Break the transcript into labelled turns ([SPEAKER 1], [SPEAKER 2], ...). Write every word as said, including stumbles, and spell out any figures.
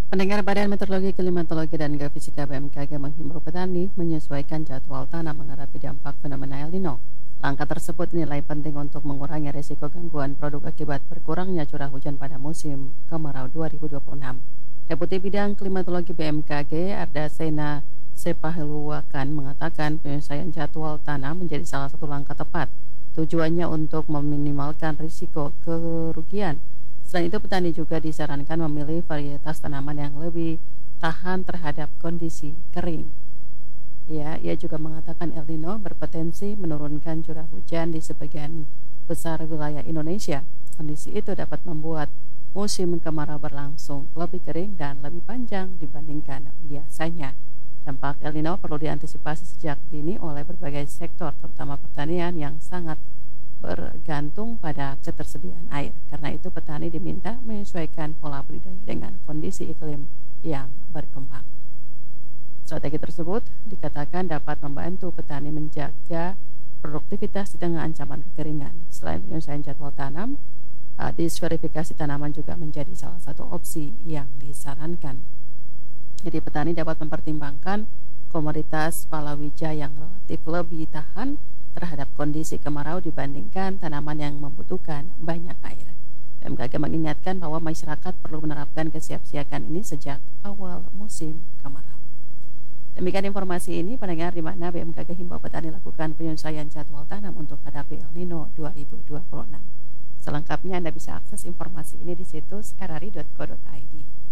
[SPEAKER 1] Pendengar Badan Meteorologi, Klimatologi, dan Geofisika B M K G menghimbau petani menyesuaikan jadwal tanam menghadapi dampak fenomena El Nino. Langkah tersebut dinilai penting untuk mengurangi risiko gangguan produk akibat berkurangnya curah hujan pada musim kemarau dua ribu dua puluh enam. Deputi Bidang Klimatologi B M K G Arda Sena Sepaheluwakan mengatakan penyelesaian jadwal tanam menjadi salah satu langkah tepat. Tujuannya untuk meminimalkan risiko kerugian. Selain itu, petani juga disarankan memilih varietas tanaman yang lebih tahan terhadap kondisi kering. Ya, ia juga mengatakan El Nino berpotensi menurunkan curah hujan di sebagian besar wilayah Indonesia. Kondisi itu dapat membuat musim kemarau berlangsung lebih kering dan lebih panjang dibandingkan biasanya. Dampak El Nino perlu diantisipasi sejak dini oleh berbagai sektor, terutama pertanian yang sangat bergantung pada ketersediaan air. Karena itu petani diminta menyesuaikan pola budidaya dengan kondisi iklim yang berkembang. Strategi tersebut dikatakan dapat membantu petani menjaga produktivitas di tengah ancaman kekeringan. Selain penyelesaian jadwal tanam, disverifikasi tanaman juga menjadi salah satu opsi yang disarankan. Jadi petani dapat mempertimbangkan komoditas palawija yang relatif lebih tahan terhadap kondisi kemarau dibandingkan tanaman yang membutuhkan banyak air. B M K G mengingatkan bahwa masyarakat perlu menerapkan kesiapsiagaan ini sejak awal musim kemarau. Demikian informasi ini, pendengar, di mana B M K G himbau petani lakukan penyelesaian jadwal tanam untuk menghadapi El Nino dua ribu dua puluh enam. Selengkapnya Anda bisa akses informasi ini di situs r r i dot co dot i d.